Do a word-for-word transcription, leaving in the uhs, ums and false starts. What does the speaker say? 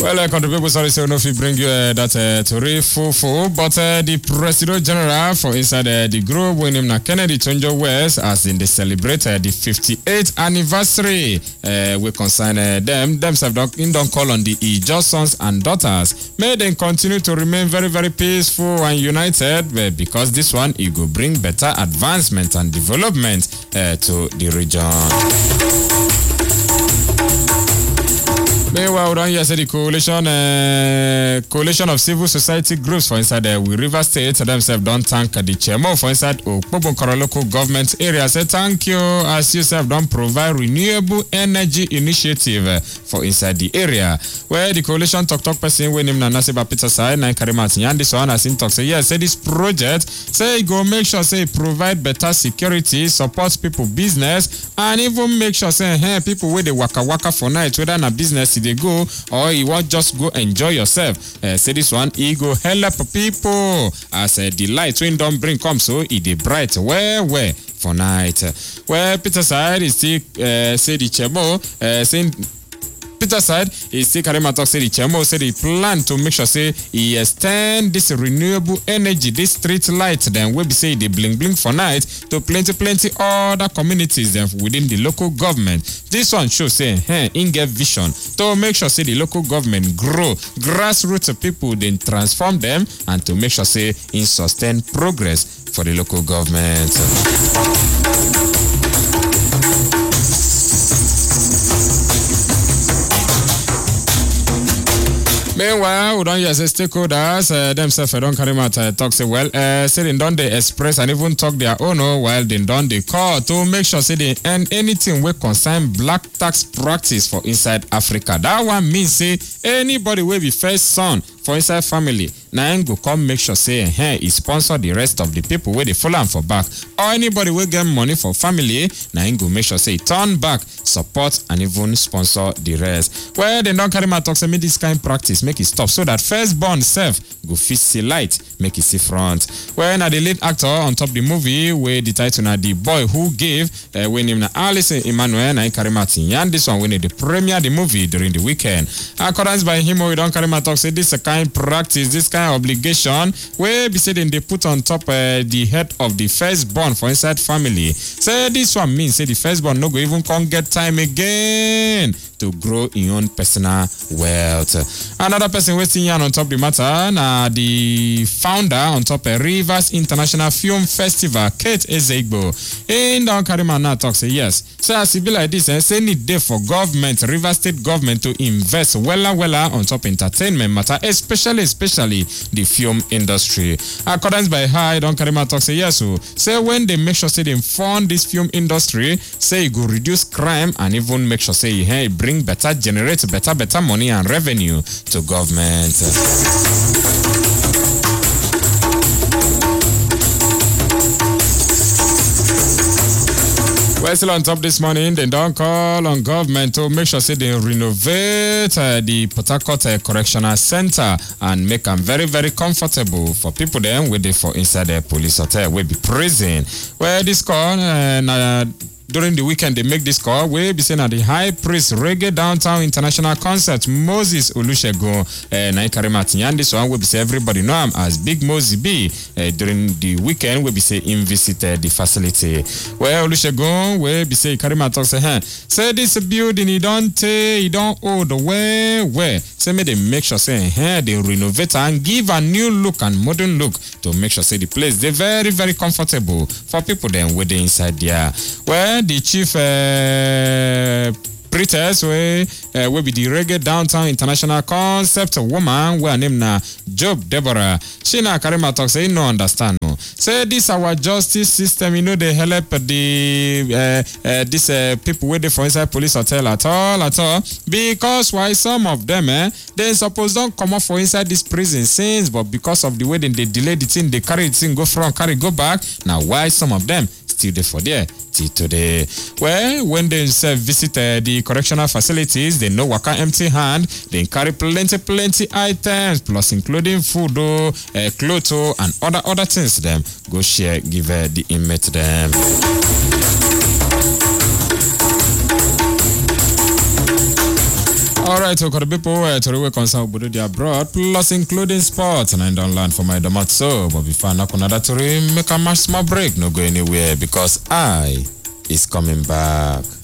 Well, uh, country people, sorry, so no, if we bring you uh, that uh, to full full, but uh, the President General for inside uh, the group, when him na Kennedy Tonjo West, as in they celebrate uh, the fifty-eighth anniversary, uh, we consign uh, them, themselves don't, in don't call on the Ijaw sons and daughters. May they continue to remain very, very peaceful and united, uh, because this one, it will bring better advancement and development uh, to the region. Meanwhile, we don't hear say the coalition, uh, coalition of civil society groups for inside the uh, River State themselves don't thank the chairman for inside Okpobonkoro local government area. Say thank you as yourself don't provide renewable energy initiative uh, for inside the area. Where the coalition talk talk person when him na Nasiba Peter side na Karimat Yan this one as in talk say yes say this project say go make sure say provide better security, support people business, and even make sure say hey, people where they waka waka for night whether na business they go or you want just go enjoy yourself. Uh, say this one, he go help people as uh, the light when don't bring come so it dey bright where where for night. Where Peter side is still uh, say the chemo uh, saying. Peter side is still Karima talk say the chairman say they plan to make sure say he extend this renewable energy, this street light then we be say they bling bling for night to plenty plenty other communities then within the local government. This one shows say hey, in get vision to make sure say the local government grow, grassroots people then transform them and to make sure say in sustain progress for the local government. Meanwhile, we don't hear say stakeholders uh, themselves don't carry out uh, talk say well, uh, say they don't they express and even talk their own oh, while they don't they call to make sure say they end anything we concern black tax practice for inside Africa. That one means say anybody will be first son for inside family. Now go come make sure say hey, he sponsor the rest of the people where they follow for back. Or anybody will get money for family, now go make sure say turn back, support and even sponsor the rest. Well, they don't carry my talk say me this kind of practice, make it stop so that firstborn self go fit see light, make it see front. Well, now the lead actor on top the movie where the title na the boy who gave uh, when him na Alice Emmanuel na carry Martin. And this one when they premiere the movie during the weekend. Accordance by him, we don't carry my talk say this a kind practice, this kind of obligation where be said they put on top uh, the head of the firstborn for inside family. Say this one means say the firstborn no go even come get time again to grow in own personal wealth. Another person wasting here on top the matter, na the founder on top of Rivers International Film Festival, Kate Ezegbo. In Don Karima now talk say yes. So as it be like this, eh, say need day for government, Rivers State government to invest wella wella on top entertainment matter, especially especially the film industry. According by her, Don Karima talk say yes. So say when they make sure say they fund this film industry, say it go reduce crime and even make sure say hey bring Bring better, generate better, better money and revenue to government. Well, still on top this morning, they don't call on government to make sure say they renovate uh, the Port Harcourt uh, Correctional Center and make them very, very comfortable for people then with the for inside the police hotel will be prison. Well, this call and uh, during the weekend, they make this call. We be saying at the High Priest Reggae Downtown International Concert, Moses Olusegun uh, Naikari Martin. And this one will be say everybody know him as Big Mosey B. Uh, during the weekend, we be say him visited the facility. Well, Olusegun, we be say Karima talk say, hey, say this building, he don't take, he don't hold where, where. Say me they make sure say, hey, they renovate and give a new look and modern look to make sure say the place they very, very comfortable for people then with the inside there. Well, the chief uh, pretest we uh, will be the Reggae Downtown International Concept woman we name na Job Deborah. She na Karima talk say no understand no. Say this our justice system, you know they help the uh, uh, this uh, people waiting for inside police hotel at all at all because why some of them eh they suppose don't come up for inside this prison since but because of the way they delay the thing they carry the thing go front carry go back now why some of them still there for there till today. Well, when they uh, visit uh, the correctional facilities, they know waka empty hand. They carry plenty, plenty items, plus including food, uh, clothes, and other other things. Them go share, give uh, the inmate them. Alright, so for the people uh, to really concern with the abroad, plus including sports, and I don't learn for my domat so, but before I knock another to make a much small break, no go anywhere because I is coming back.